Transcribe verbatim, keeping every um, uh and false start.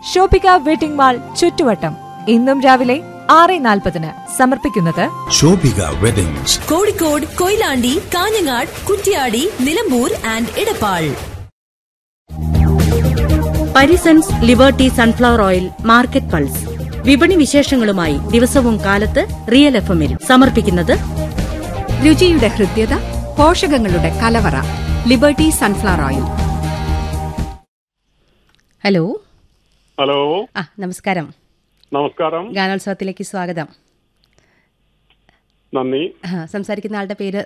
Shoppika wedding mall ചുറ്റുവട്ടം. ഇന്നും രാവിലെ ആറ് നാൽപ്പതിന്. സമർപ്പിക്കുന്നത് Shobhika weddings, Kozhikode, Koyilandy, Kanhangad, Kuttiadi, Nilambur and Edappal. Parisons liberty sunflower oil market pulse. വിപണി വിശേഷങ്ങളുമായി ദിവസവും കാലത്ത് റിയൽ എഫ് എമ്മിൽ. സമർപ്പിക്കുന്നത് രുചിയുടെ ഹൃദ്യത, പോഷകങ്ങളുടെ കലവറ. Liberty sunflower oil. Hello hello ആ നമസ്കാരം. നമസ്കാരം. ഗാനോത്സവത്തിലേക്ക് സ്വാഗതം. നന്ദി. സംസാരിക്കുന്ന ആളുടെ പേര്